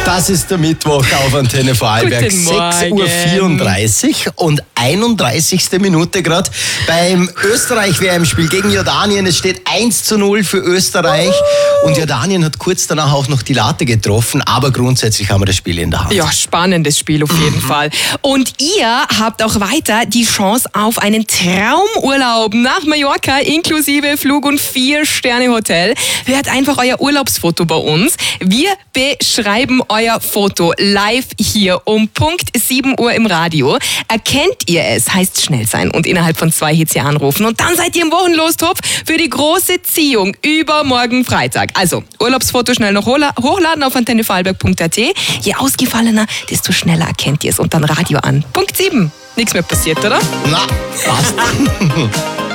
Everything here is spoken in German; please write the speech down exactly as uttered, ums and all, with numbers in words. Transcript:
Das ist der Mittwoch auf Antenne Vorarlberg. sechs Uhr vierunddreißig und einunddreißigste Minute gerade beim Österreich-W M-Spiel gegen Jordanien. Es steht eins zu null für Österreich. Und Jordanien hat kurz danach auch noch die Latte getroffen. Aber grundsätzlich haben wir das Spiel in der Hand. Ja, spannendes Spiel auf jeden mhm. Fall. Und ihr habt auch weiter die Chance auf einen Traumurlaub nach Mallorca inklusive Flug- und Vier-Sterne-Hotel. Hört einfach euer Urlaubsfoto bei uns. Wir beschreiben euer Foto live hier um Punkt sieben Uhr im Radio. Erkennt ihr es, heißt schnell sein und innerhalb von zwei Hits hier anrufen. Und dann seid ihr im Wochenlostopf für die große Ziehung übermorgen Freitag. Also, Urlaubsfoto schnell noch hochladen auf antenne vorarlberg punkt a t. Je ausgefallener, desto schneller erkennt ihr es. Und dann Radio an. Punkt sieben. Nichts mehr passiert, oder? Na, passt.